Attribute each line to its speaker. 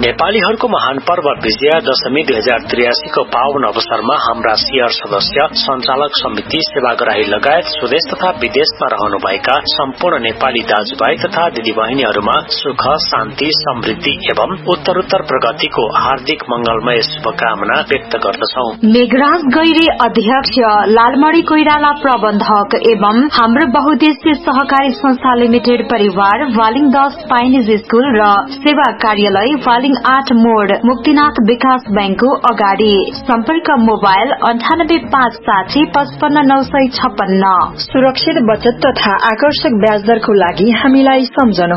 Speaker 1: नेपालीहरूको महान पर्व विजयादशमी 2083 को पावन अवसरमा हाम्रा सियर सदस्य, सञ्चालक समिति, सेवाग्राही लगायत स्वदेश तथा विदेशमा रहनुभएका सम्पूर्ण नेपाली दाजुभाइ तथा दिदीबहिनीहरूमा सुख, शान्ति, समृद्धि एवं उत्तरोत्तर प्रगतिको हार्दिक मंगलमय शुभकामना व्यक्त गर्दछौ।
Speaker 2: मेघराज गैरे अध्यक्ष, लालमणि कोइराला प्रबन्धक एवं हाम्रो बहुद्देश्य सहकारी संस्था लिमिटेड परिवार, वालिङ 10 पाइनेज स्कूल र सेवा कार्यालय वालिङ 8 मोड, मुक्तिनाथ विकास बैंकको अगाडि। सम्पर्क मोबाइल 9856 55956।
Speaker 3: सुरक्षित बचत तथा आकर्षक ब्याज दरको लागि हामीलाई सम्झनु